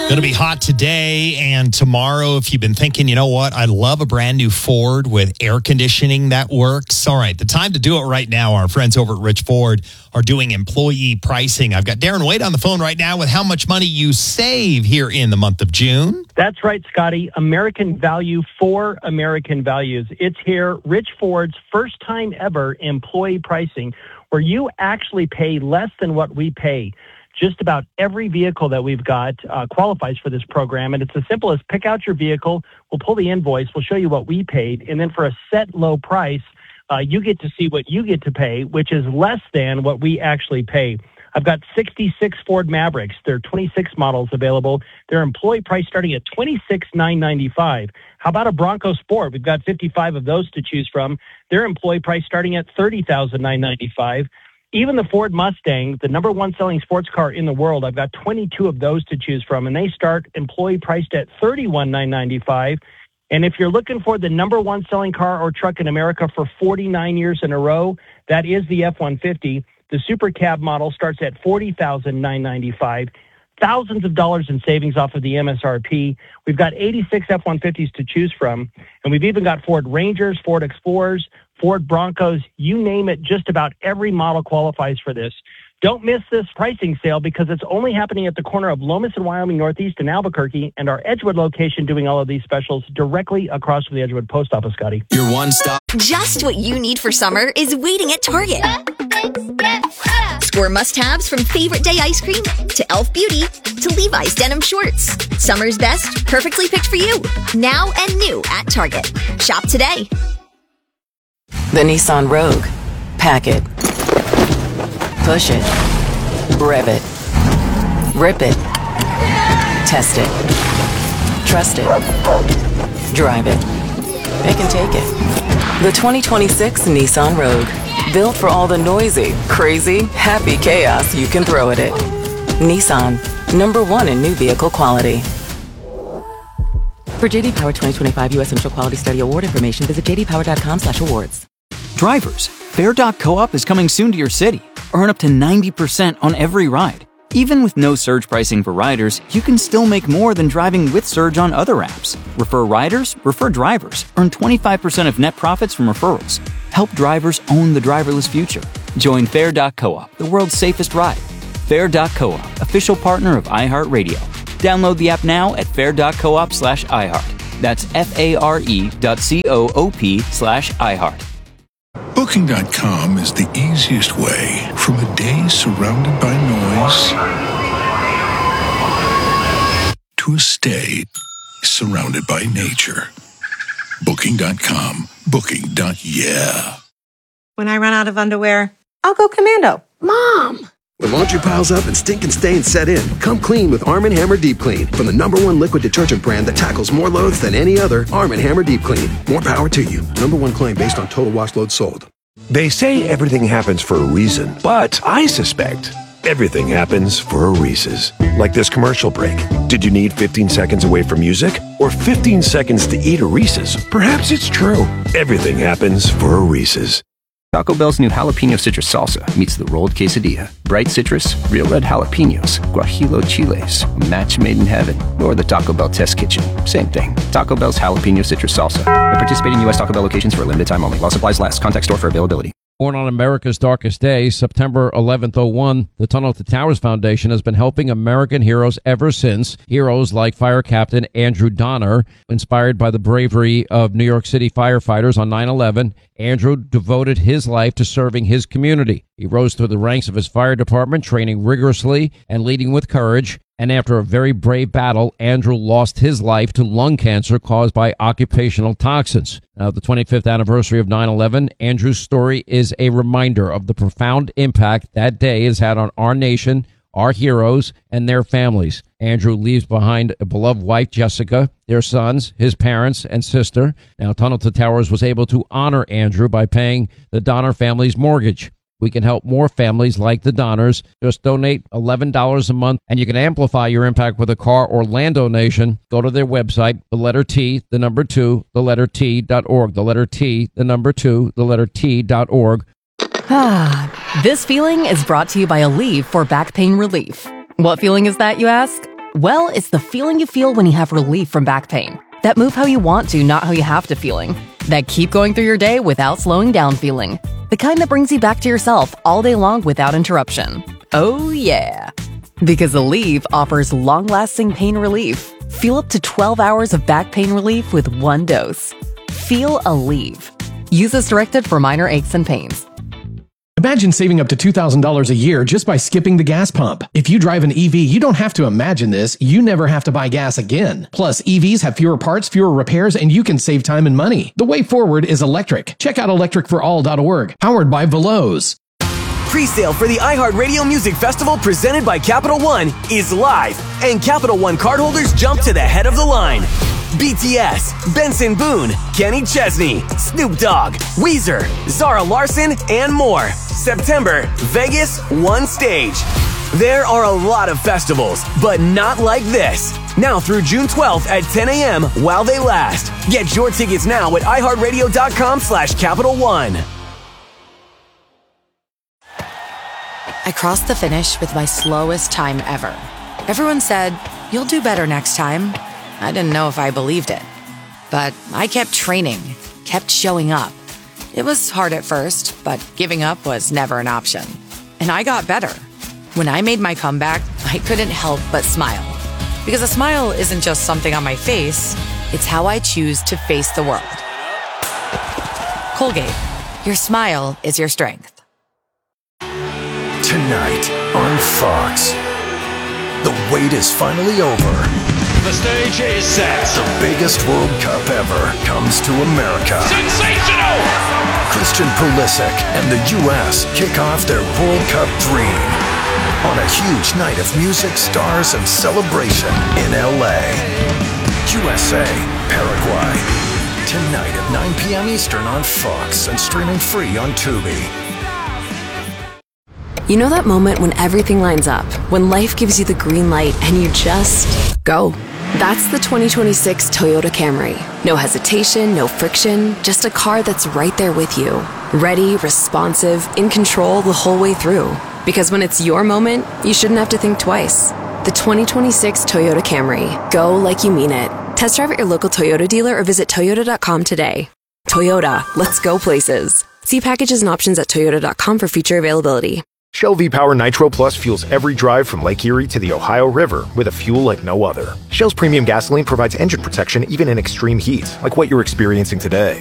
Going to be hot today and tomorrow. If you've been thinking, you know what, I love a brand new Ford with air conditioning that works. All right, the time to do it right now. Our friends over at Rich Ford are doing employee pricing. I've got Darren Wade on the phone right now with how much money you save here in the month of June. That's right, Scotty. American value for American values. It's here, Rich Ford's first time ever employee pricing, where you actually pay less than what we pay. Just about every vehicle that we've got qualifies for this program, and it's as simple as pick out your vehicle, we'll pull the invoice, we'll show you what we paid, and then for a set low price, you get to see what you get to pay, which is less than what we actually pay. I've got 66 Ford Mavericks. There are 26 models available. Their employee price starting at $26,995. How about a Bronco Sport? We've got 55 of those to choose from. Their employee price starting at $30,995. Even the Ford Mustang, the number one selling sports car in the world, I've got 22 of those to choose from, and they start employee priced at $31,995. And if you're looking for the number one selling car or truck in America for 49 years in a row, that is the F-150. The Super Cab model starts at $40,995. Thousands of dollars in savings off of the MSRP. We've got 86 F-150s to choose from, and we've even got Ford Rangers, Ford Explorers, Ford Broncos, you name it, just about every model qualifies for this. Don't miss this pricing sale because it's only happening at the corner of Lomas and Wyoming Northeast and Albuquerque, and our Edgewood location doing all of these specials directly across from the Edgewood Post Office, Scotty. Your one stop. Just what you need for summer is waiting at Target. Score must-haves from Favorite Day ice cream to Elf Beauty to Levi's denim shorts. Summer's best, perfectly picked for you. Now and new at Target. Shop today. The Nissan Rogue. Pack it. Push it. Rev it. Rip it. Test it. Trust it. Drive it. Pick and take it. The 2026 Nissan Rogue. Built for all the noisy, crazy, happy chaos you can throw at it. Nissan. Number one in new vehicle quality. For JD Power 2025 U.S. Initial Quality Study Award information, visit jdpower.com/awards. Drivers, Fare.coop is coming soon to your city. Earn up to 90% on every ride. Even with no surge pricing for riders, you can still make more than driving with surge on other apps. Refer riders, refer drivers. Earn 25% of net profits from referrals. Help drivers own the driverless future. Join Fare.coop, the world's safest ride. Fare.coop, official partner of iHeartRadio. Download the app now at fare.coop/iHeart. That's FARE.coop/iHeart. Booking.com is the easiest way from a day surrounded by noise to a stay surrounded by nature. Booking.com. Booking.yeah. When I run out of underwear, I'll go commando. Mom! When laundry piles up and stinking stains set in, come clean with Arm & Hammer Deep Clean. From the #1 liquid detergent brand that tackles more loads than any other, Arm & Hammer Deep Clean. More power to you. #1 claim based on total wash load sold. They say everything happens for a reason, but I suspect everything happens for a Reese's. Like this commercial break. Did you need 15 seconds away from music? Or 15 seconds to eat a Reese's? Perhaps it's true. Everything happens for a Reese's. Taco Bell's new jalapeno citrus salsa meets the rolled quesadilla. Bright citrus, real red jalapenos, guajillo chiles, a match made in heaven, or the Taco Bell test kitchen. Same thing. Taco Bell's jalapeno citrus salsa. At participating U.S. Taco Bell locations for a limited time only. While supplies last. Contact store for availability. Born on America's darkest day, September 11th, 01, the Tunnel to Towers Foundation has been helping American heroes ever since. Heroes like Fire Captain Andrew Donner, inspired by the bravery of New York City firefighters on 9/11. Andrew devoted his life to serving his community. He rose through the ranks of his fire department, training rigorously and leading with courage. And after a very brave battle, Andrew lost his life to lung cancer caused by occupational toxins. Now, the 25th anniversary of 9/11, Andrew's story is a reminder of the profound impact that day has had on our nation, our heroes, and their families. Andrew leaves behind a beloved wife, Jessica, their sons, his parents, and sister. Now, Tunnel to Towers was able to honor Andrew by paying the Donner family's mortgage. We can help more families like the Donners. Just donate $11 a month, and you can amplify your impact with a car or land donation. Go to their website, the letter T, the number 2, the letter T.org. The letter T, the number 2, the letter T.org. This feeling is brought to you by Aleve for back pain relief. What feeling is that, you ask? Well, it's the feeling you feel when you have relief from back pain. That move how you want to, not how you have to feeling. That keep going through your day without slowing down feeling. The kind that brings you back to yourself all day long without interruption. Oh yeah. Because Aleve offers long-lasting pain relief. Feel up to 12 hours of back pain relief with one dose. Feel Aleve. Use as directed for minor aches and pains. Imagine saving up to $2,000 a year just by skipping the gas pump. If you drive an EV, you don't have to imagine this. You never have to buy gas again. Plus, EVs have fewer parts, fewer repairs, and you can save time and money. The way forward is electric. Check out electricforall.org. Powered by Veloz. Pre-sale for the iHeartRadio Music Festival presented by Capital One is live, and Capital One cardholders jump to the head of the line. BTS, Benson Boone, Kenny Chesney, Snoop Dogg, Weezer, Zara Larsson, and more. September, Vegas, one stage. There are a lot of festivals, but not like this. Now through June 12th at 10 a.m. while they last. Get your tickets now at iHeartRadio.com/Capital One. I crossed the finish with my slowest time ever. Everyone said, "You'll do better next time." I didn't know if I believed it. But I kept training, kept showing up. It was hard at first, but giving up was never an option. And I got better. When I made my comeback, I couldn't help but smile. Because a smile isn't just something on my face, it's how I choose to face the world. Colgate, your smile is your strength. Tonight on Fox, the wait is finally over. The stage is set. The biggest World Cup ever comes to America. Sensational! Christian Pulisic and the U.S. kick off their World Cup dream on a huge night of music, stars, and celebration in L.A. USA, Paraguay. Tonight at 9 p.m. Eastern on Fox and streaming free on Tubi. You know that moment when everything lines up, when life gives you the green light and you just go? That's the 2026 Toyota Camry. No hesitation, no friction, just a car that's right there with you. Ready, responsive, in control the whole way through. Because when it's your moment, you shouldn't have to think twice. The 2026 Toyota Camry. Go like you mean it. Test drive at your local Toyota dealer or visit toyota.com today. Toyota, let's go places. See packages and options at toyota.com for feature availability. Shell V-Power Nitro Plus fuels every drive from Lake Erie to the Ohio River with a fuel like no other. Shell's premium gasoline provides engine protection even in extreme heat, like what you're experiencing today.